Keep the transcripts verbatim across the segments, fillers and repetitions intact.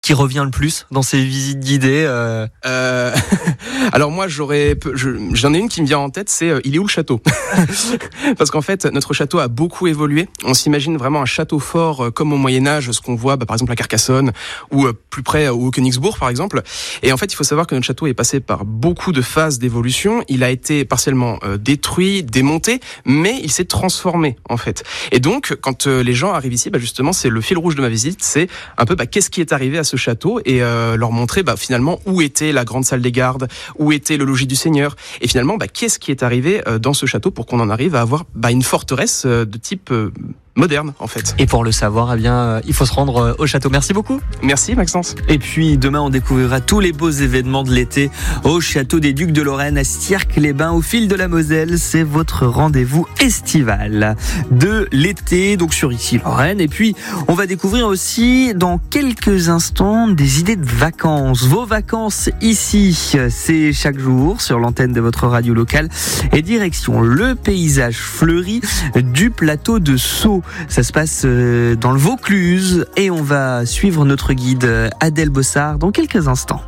qui revient le plus dans ces visites guidées euh... Euh, alors moi j'aurais, je, j'en ai une qui me vient en tête, c'est euh, il est où le château? Parce qu'en fait notre château a beaucoup évolué. On s'imagine vraiment un château fort euh, comme au Moyen-Âge, ce qu'on voit bah, par exemple à Carcassonne ou euh, plus près au Königsbourg par exemple. Et en fait il faut savoir que notre château est passé par beaucoup de phases d'évolution. Il a été partiellement euh, détruit, démonté, mais il s'est transformé en fait. Et donc quand euh, les gens arrivent ici, bah, justement c'est le fil rouge de ma visite, c'est un peu bah, qu'est-ce qui est arrivé à ce château et euh, leur montrer bah, finalement où était la grande salle des gardes, où était le logis du seigneur et finalement bah, qu'est-ce qui est arrivé euh, dans ce château pour qu'on en arrive à avoir bah, une forteresse euh, de type euh, moderne en fait. Et pour le savoir, eh bien, euh, il faut se rendre euh, au château. Merci beaucoup. Merci Maxence. Et puis demain on découvrira tous les beaux événements de l'été au château des Ducs de Lorraine à Sierck-les-Bains au fil de la Moselle. C'est votre rendez-vous estival de l'été donc sur Ici Lorraine. Et puis on va découvrir aussi dans quelques instants des idées de vacances. Vos vacances ici, c'est chaque jour sur l'antenne de votre radio locale et direction le paysage fleuri du plateau de Sceaux. Ça se passe dans le Vaucluse et on va suivre notre guide Adèle Bossard dans quelques instants.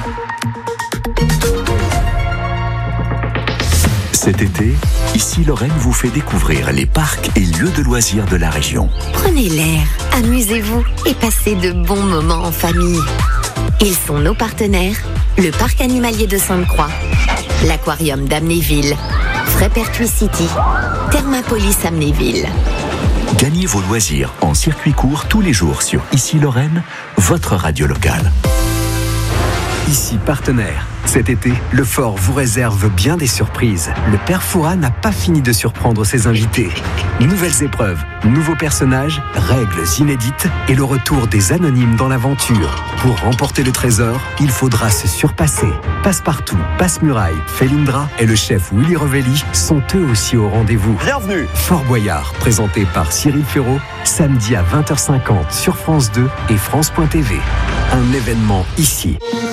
Cet été, Ici Lorraine vous fait découvrir les parcs et lieux de loisirs de la région. Prenez l'air, amusez-vous et passez de bons moments en famille. Ils sont nos partenaires, le parc animalier de Sainte-Croix, l'aquarium d'Amnéville, Frépertuis City, Thermapolis Amnéville. Gagnez vos loisirs en circuit court tous les jours sur Ici Lorraine, votre radio locale. Ici partenaire. Cet été, le Fort vous réserve bien des surprises. Le Père Fouras n'a pas fini de surprendre ses invités. Nouvelles épreuves, nouveaux personnages, règles inédites et le retour des anonymes dans l'aventure. Pour remporter le trésor, il faudra se surpasser. Passepartout, Passe-Muraille, Felindra et le chef Willy Revelli sont eux aussi au rendez-vous. Bienvenue. Fort Boyard, présenté par Cyril Ferraud, samedi à vingt heures cinquante sur France deux et France point T V. Un événement ici.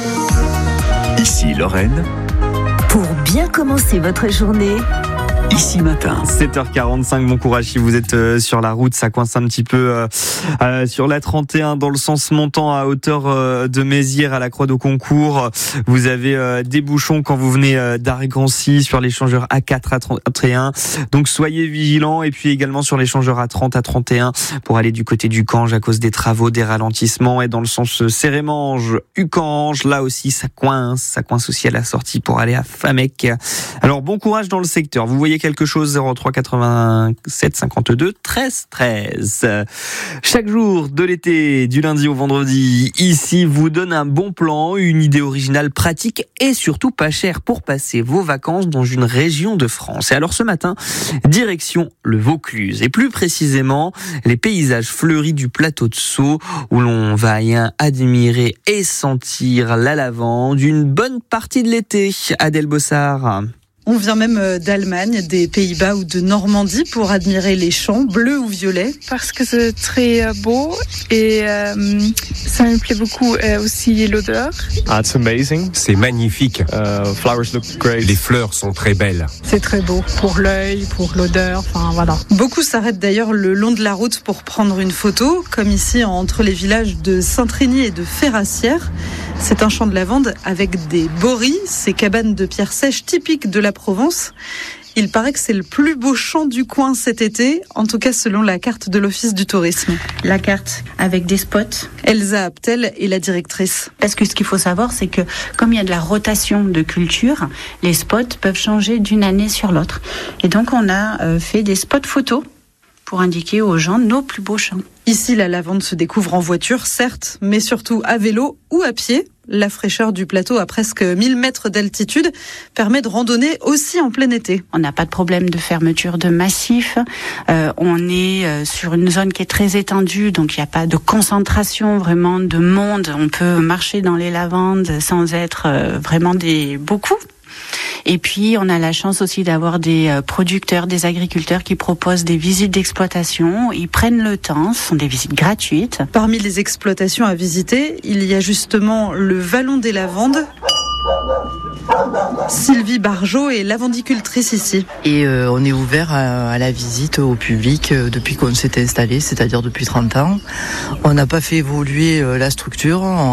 Ici Lorraine. Pour bien commencer votre journée. Ici matin. sept heures quarante-cinq, bon courage si vous êtes euh, sur la route, ça coince un petit peu euh, euh, sur la trente et un dans le sens montant à hauteur euh, de Mézières à la Croix de Concours. Vous avez euh, des bouchons quand vous venez euh, d'Argancy sur l'échangeur A quatre à trente et un. Donc soyez vigilants et puis également sur l'échangeur A trente à trente et un pour aller du côté du Cange à cause des travaux, des ralentissements et dans le sens Cérémange, Ucange, là aussi ça coince, ça coince aussi à la sortie pour aller à Famec. Alors bon courage dans le secteur. Vous voyez quelque chose, zéro trois quatre-vingt-sept cinquante-deux treize treize. Chaque jour de l'été, du lundi au vendredi, ici vous donne un bon plan, une idée originale, pratique et surtout pas chère pour passer vos vacances dans une région de France. Et alors ce matin, direction le Vaucluse et plus précisément les paysages fleuris du plateau de Sceaux où l'on va y admirer et sentir la lavande une bonne partie de l'été. Adèle Bossard. On vient même d'Allemagne, des Pays-Bas ou de Normandie pour admirer les champs bleus ou violets. Parce que c'est très beau et euh, ça me plaît beaucoup euh, aussi l'odeur. Ah, it's amazing. C'est magnifique. Uh, flowers look great. Les fleurs sont très belles. C'est très beau pour l'œil, pour l'odeur, enfin voilà. Beaucoup s'arrêtent d'ailleurs le long de la route pour prendre une photo, comme ici entre les villages de Saint-Trény et de Ferrassières. C'est un champ de lavande avec des boris, ces cabanes de pierre sèche typiques de la Provence. Il paraît que c'est le plus beau champ du coin cet été, en tout cas selon la carte de l'Office du tourisme. La carte avec des spots. Elsa Aptel est la directrice. Parce que ce qu'il faut savoir, c'est que comme il y a de la rotation de culture, les spots peuvent changer d'une année sur l'autre. Et donc on a euh, fait des spots photos pour indiquer aux gens nos plus beaux champs. Ici, la lavande se découvre en voiture, certes, mais surtout à vélo ou à pied. La fraîcheur du plateau à presque mille mètres d'altitude permet de randonner aussi en plein été. On n'a pas de problème de fermeture de massif. Euh, on est euh, sur une zone qui est très étendue, donc il n'y a pas de concentration vraiment de monde. On peut marcher dans les lavandes sans être euh, vraiment des beaucoup. Et puis, on a la chance aussi d'avoir des producteurs, des agriculteurs qui proposent des visites d'exploitation. Ils prennent le temps, ce sont des visites gratuites. Parmi les exploitations à visiter, il y a justement le Vallon des Lavandes. Sylvie Barjot est lavandicultrice ici. Et euh, on est ouvert à, à la visite au public euh, depuis qu'on s'est installé, c'est-à-dire depuis trente ans. On n'a pas fait évoluer euh, la structure. On